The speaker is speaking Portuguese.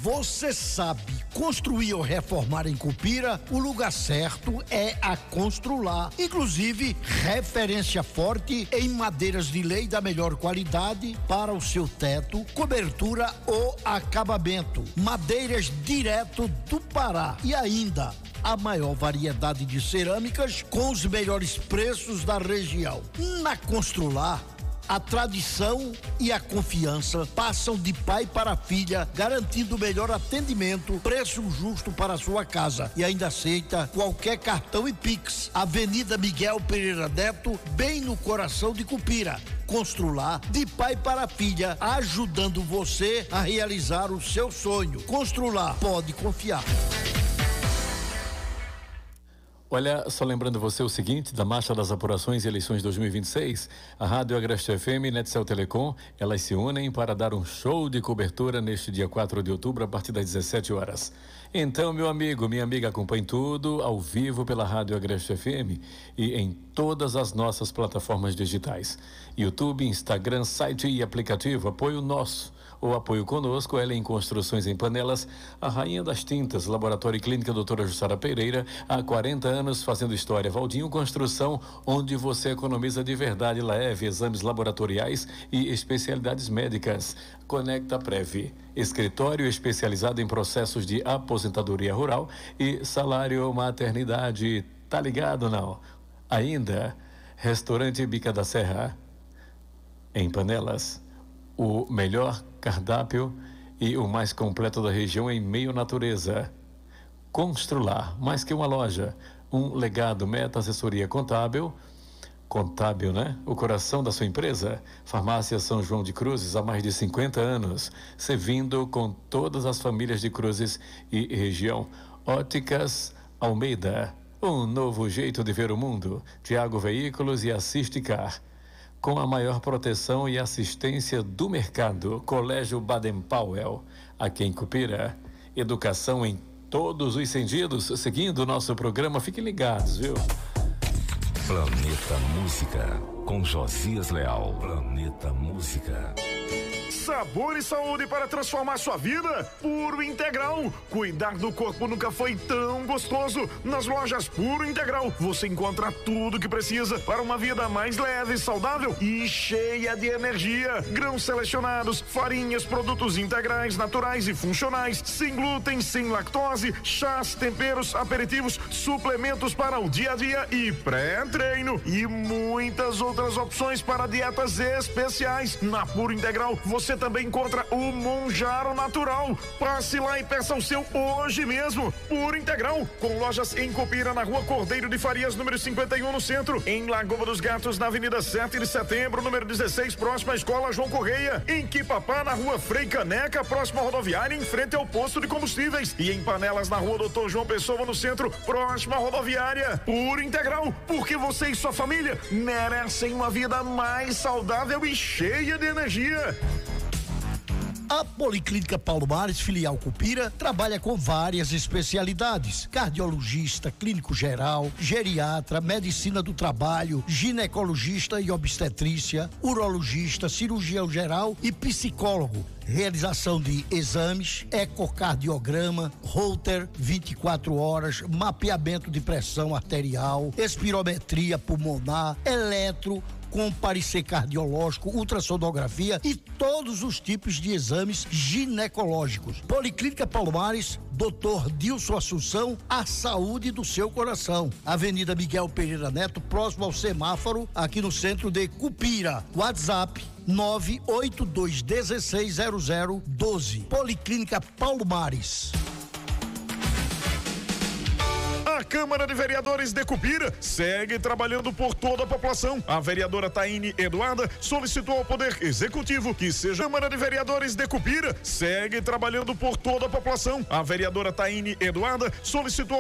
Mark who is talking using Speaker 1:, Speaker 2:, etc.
Speaker 1: você sabe construir ou reformar em Cupira, o lugar certo é a Constrular. Inclusive, referência forte em madeiras de lei da melhor qualidade para o seu teto, cobertura ou acabamento. Madeiras direto do Pará. E ainda, a maior variedade de cerâmicas com os melhores preços da região. Na Constrular, a tradição e a confiança passam de pai para filha, garantindo o melhor atendimento, preço justo para a sua casa e ainda aceita qualquer cartão e Pix. Avenida Miguel Pereira Neto, bem no coração de Cupira. Constrular, de pai para filha, ajudando você a realizar o seu sonho. Constrular, pode confiar.
Speaker 2: Olha, só lembrando você o seguinte, da Marcha das Apurações e Eleições 2026, a Rádio Agreste FM e Netcel Telecom, elas se unem para dar um show de cobertura neste dia 4 de outubro, a partir das 17 horas. Então, meu amigo, minha amiga, acompanhe tudo ao vivo pela Rádio Agreste FM e em todas as nossas plataformas digitais. YouTube, Instagram, site e aplicativo, apoio nosso. O apoio conosco, ela em Construções em Panelas, a rainha das tintas, Laboratório e Clínica Doutora Jussara Pereira, há 40 anos fazendo história. Valdinho Construção, onde você economiza de verdade. Laeve, exames laboratoriais e especialidades médicas. Conecta Prev, escritório especializado em processos de aposentadoria rural e salário maternidade. Tá ligado, não? Ainda, Restaurante Bica da Serra, em Panelas. O melhor cardápio e o mais completo da região em meio natureza. Constrular, mais que uma loja, um legado. Meta Assessoria Contábil, né? O coração da sua empresa. Farmácia São João de Cruzes, há mais de 50 anos, servindo com todas as famílias de Cruzes e região. Óticas Almeida, um novo jeito de ver o mundo. Tiago Veículos e Assiste Car, com a maior proteção e assistência do mercado. Colégio Baden-Powell, aqui em Cupira. Educação em todos os sentidos. Seguindo o nosso programa, fiquem ligados, viu?
Speaker 3: Planeta Música, com Josias Leal. Planeta Música.
Speaker 4: Sabor e saúde para transformar sua vida? Puro Integral. Cuidar do corpo nunca foi tão gostoso. Nas lojas Puro Integral você encontra tudo que precisa para uma vida mais leve, saudável e cheia de energia. Grãos selecionados, farinhas, produtos integrais, naturais e funcionais, sem glúten, sem lactose, chás, temperos, aperitivos, suplementos para o dia a dia e pré-treino e muitas outras opções para dietas especiais. Na Puro Integral você também encontra o Monjaro Natural. Passe lá e peça o seu hoje mesmo. Puro Integral, com lojas em Cupira, na Rua Cordeiro de Farias, número 51, no centro. Em Lagoa dos Gatos, na Avenida 7 de Setembro, número 16, próxima à Escola João Correia. Em Quipapá, na Rua Frei Caneca, próxima à rodoviária, em frente ao posto de combustíveis. E em Panelas, na Rua Doutor João Pessoa, no centro, próxima à rodoviária. Puro Integral, porque você e sua família merecem uma vida mais saudável e cheia de energia.
Speaker 1: A Policlínica Paulo Mares, filial Cupira, trabalha com várias especialidades: cardiologista, clínico geral, geriatra, medicina do trabalho, ginecologista e obstetrícia, urologista, cirurgião geral e psicólogo. Realização de exames, ecocardiograma, Holter 24 horas, mapeamento de pressão arterial, espirometria pulmonar, eletro, com parecer cardiológico, ultrassonografia e todos os tipos de exames ginecológicos. Policlínica Paulo Mares, Dr. Dilson Assunção, a saúde do seu coração. Avenida Miguel Pereira Neto, próximo ao semáforo, aqui no centro de Cupira. WhatsApp 982160012. Policlínica Paulo Mares.
Speaker 4: A Câmara de Vereadores de Cupira segue trabalhando por toda a população. A vereadora Taine Eduarda solicitou ao Poder Executivo que seja a Câmara de Vereadores de Cupira segue trabalhando por toda a população. A vereadora Taine Eduarda solicitou